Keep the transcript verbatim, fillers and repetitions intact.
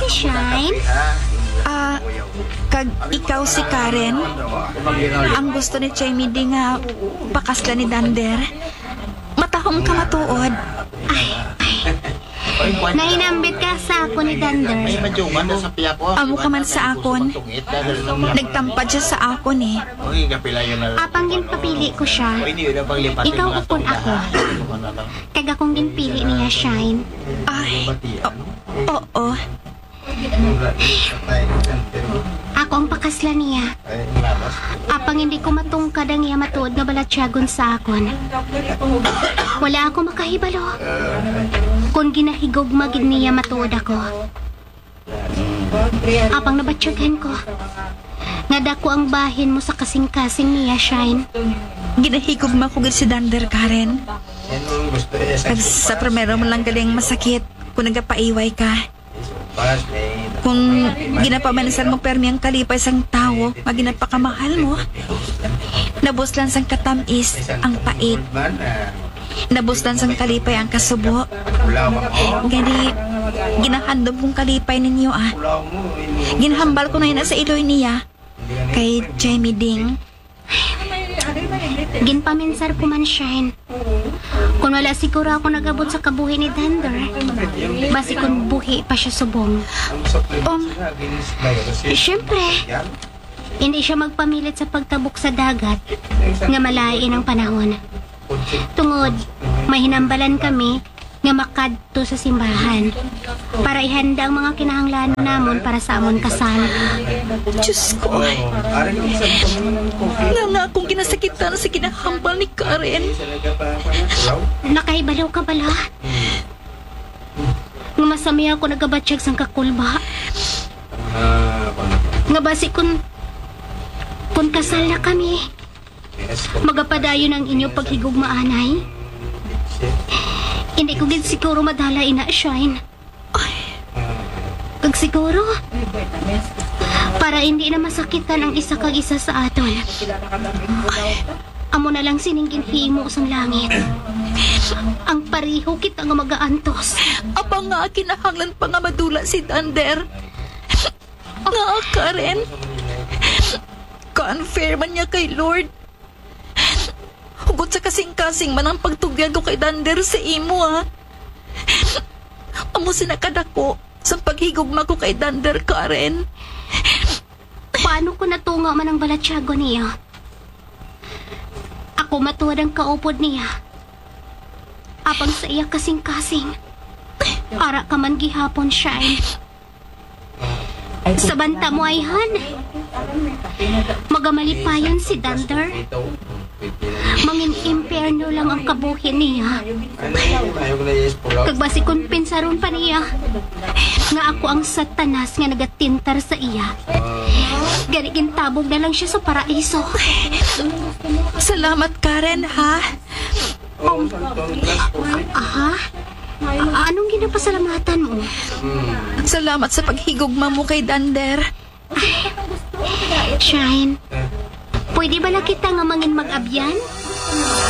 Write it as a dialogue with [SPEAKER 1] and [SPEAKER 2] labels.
[SPEAKER 1] Shine?
[SPEAKER 2] Ah, kag ikaw si Karen? Ang gusto ni Jamie di nga pakasla ni Dander. Matahong ka matuod.
[SPEAKER 1] Nainambit ka sa ako ni Dander.
[SPEAKER 2] Amo ka man sa akon. Nagtampad siya sa akon eh.
[SPEAKER 1] Apang ginpapili ko siya. Ikaw upon ako. Kag akong ginpili niya, Shine.
[SPEAKER 2] Ay, o- oo.
[SPEAKER 1] Ako ang pakasla niya. Apang hindi ko matungkad ang iya matuod nga balatyagon sa akon. Wala ako makahibalo. Kung ginahigog magid niya matuod ako. Apang nabatsyagan ko. Nga dako ang bahin mo sa kasing-kasing niya, Shine.
[SPEAKER 2] Ginahigog makugid si Dander, Karen. Kag sa primero mo lang galing masakit kung nagapaiway ka. Kung ginapamanasan mo permi ang kalipay sang tao, nga ginapakamahal mo, nabuslan sang katamis ang pait. Nabuslan sang kalipay ang kasubo. Gani, ginahandom kong kalipay ninyo ah. Ginahambal ko na yun sa iloy niya. Kay Jamie Ding.
[SPEAKER 1] Ginpaminsar ko man, Shine. Kung wala siguro ako nagabot sa kabuhi ni Dander, basi kung buhi pa siya subong.
[SPEAKER 2] Um,
[SPEAKER 1] Siyempre, hindi siya magpamilit sa pagtabok sa dagat nga malain ang panahon. Tungod, mahinambalan kami nga makadto sa simbahan para ihanda ang mga kinahanglan namon para sa amon kasal.
[SPEAKER 2] Diyos ko. Nga nga akong ginasakitan sa ginahambal ni Karen.
[SPEAKER 1] Nakahibalaw ka bala? Nga masami ako nagabatsyag sang kakulba. Nga basi kun kun kasal na kami, magapadayon ang inyo paghigugmaanay. Hindi ko gid siguro madala ina, Shine. Kag siguro, para hindi na masakitan ang isa kag isa sa aton. Ay, amo na lang sininggin himo sang langit. Ang pariho kita nga magaantos.
[SPEAKER 2] Aba nga, kinahanglan pa nga madula si Dander. Nga, Karen. Confirm man niya kay Lord. Hugot sa kasing-kasing man ang pagtugyan ko kay Dander sa imo, ha. Amo sinakadako sa paghigugma ko kay Dander, Karen.
[SPEAKER 1] Paano ko natunga man ang balatyago niya? Ako matuwad ang kaupod niya. Apang sa iya kasing-kasing. Para ka man gihapon, Shine. Sa banta mo, Ayhan. Magamalipayan si Dander. Mangin impyerno lang ang kabuhin niya. Kagbasi kung pinsaron pa niya nga ako ang satanas nga nagatintar sa iya. Ganigin tabog na lang siya sa paraiso.
[SPEAKER 2] Salamat, Karen, ha?
[SPEAKER 1] Um, aha? Anong ginapasalamatan mo?
[SPEAKER 2] Salamat sa paghigugma mo kay Dander.
[SPEAKER 1] Shine, pwede ba na kita nga mangin mag-abyan?